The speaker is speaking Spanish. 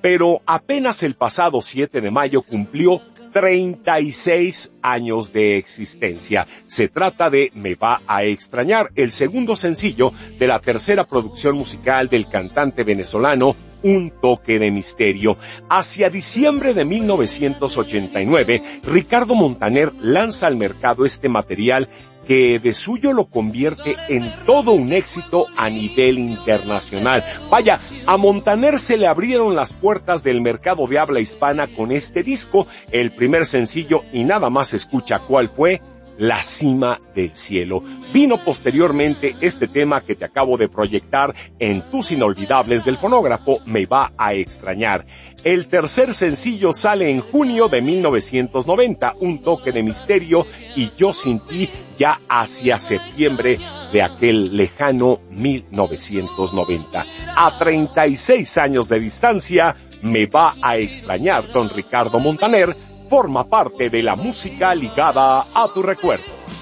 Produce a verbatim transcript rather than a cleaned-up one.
pero apenas el pasado siete de mayo cumplió treinta y seis años de existencia. Se trata de Me va a extrañar, el segundo sencillo de la tercera producción musical del cantante venezolano Un toque de misterio. Hacia diciembre de mil novecientos ochenta y nueve, Ricardo Montaner lanza al mercado este material que de suyo lo convierte en todo un éxito a nivel internacional. Vaya, a Montaner se le abrieron las puertas del mercado de habla hispana con este disco, el primer sencillo, y nada más escucha cuál fue: La cima del cielo. Vino posteriormente este tema que te acabo de proyectar en tus inolvidables del fonógrafo, Me va a extrañar. El tercer sencillo sale en junio de mil novecientos noventa, Un toque de misterio, y Yo sin ti, ya hacia septiembre de aquel lejano mil novecientos noventa. A treinta y seis años de distancia, Me va a extrañar con Ricardo Montaner forma parte de la música ligada a tu recuerdo.